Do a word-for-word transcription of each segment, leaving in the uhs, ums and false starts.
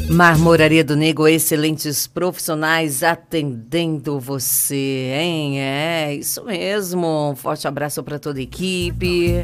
Marmoraria do Nego, excelentes profissionais atendendo você, hein? É, isso mesmo. Um forte abraço para toda a equipe.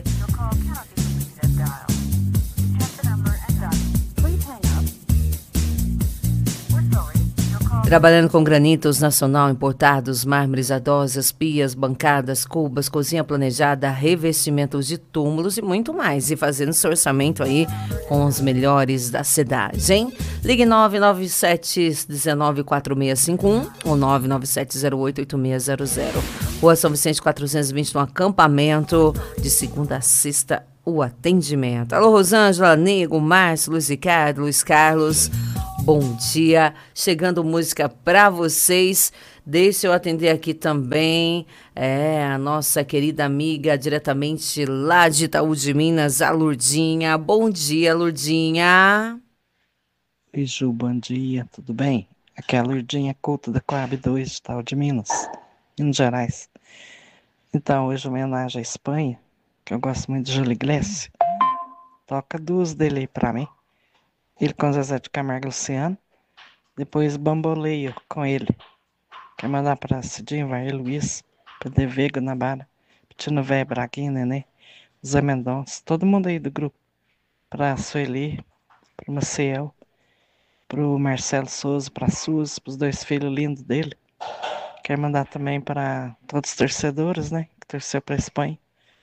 Trabalhando com granitos nacional importados, mármores, adosas, pias, bancadas, cubas, cozinha planejada, revestimentos de túmulos e muito mais. E fazendo seu orçamento aí com os melhores da cidade, hein? Ligue nove nove sete um nove quatro seis cinco um ou nove nove sete zero oito oito seis zero zero. Rua São Vicente quatrocentos e vinte, no acampamento, de segunda a sexta, o atendimento. Alô, Rosângela, Nego, Márcio, Luiz Ricardo, Luiz Carlos. Bom dia, chegando música para vocês. Deixa eu atender aqui também é, a nossa querida amiga diretamente lá de Itaú de Minas, a Lurdinha. Bom dia, Lurdinha. Oi, Ju, bom dia, tudo bem? Aqui é a Lurdinha Couto da Coab dois de Itaú de Minas, Minas Gerais. Então, hoje homenagem à Espanha, que eu gosto muito de Júlio Iglesias. Toca duas dele aí pra mim. Ele com Zezé de Camargo e Luciano. Depois Bamboleio com ele. Quer mandar pra Cidinho, Vai Luiz, P D Veiga, Nabara, Petino Véia, Braguinha, Nenê, Zé Mendonça, todo mundo aí do grupo. Pra Sueli, pro Maciel, pro Marcelo Souza, pra Suzy, pros dois filhos lindos dele. Quer mandar também para todos os torcedores, né? Que torceu pra Espanha.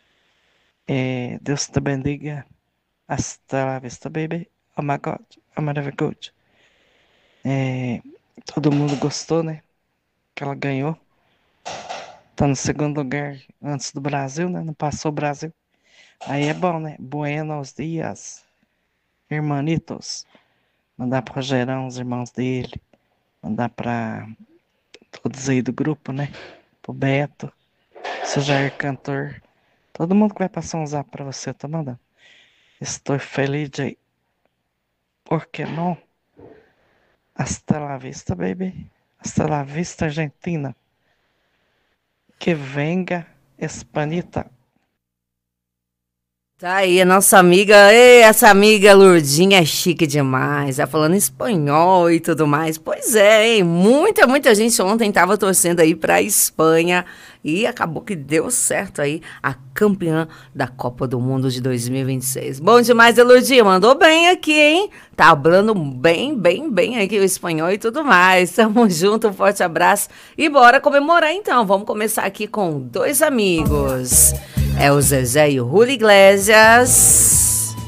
É, Deus te bendiga. Hasta la vista, baby. Oh my God, oh my God. É, todo mundo gostou, né? Que ela ganhou. Tá no segundo lugar antes do Brasil, né? Não passou o Brasil. Aí é bom, né? Buenos dias, hermanitos. Mandar pro Rogerão, os irmãos dele. Mandar pra todos aí do grupo, né? Pro Beto, seu Jair Cantor. Todo mundo que vai passar um zap pra você, tá mandando. Estou feliz de... Por que não? Hasta la vista, baby. Hasta la vista, Argentina. Que venga, Espanita. Tá aí a nossa amiga, ei, essa amiga Lurdinha é chique demais, tá falando espanhol e tudo mais. Pois é, hein? Muita, muita gente ontem tava torcendo aí pra Espanha e acabou que deu certo aí, a campeã da Copa do Mundo de dois mil e vinte e seis. Bom demais, Lurdinha, mandou bem aqui, hein? Tá falando bem, bem, bem aqui o espanhol e tudo mais. Tamo junto, um forte abraço e bora comemorar então. Vamos começar aqui com dois amigos. É o Zezé e o Júlio Iglesias.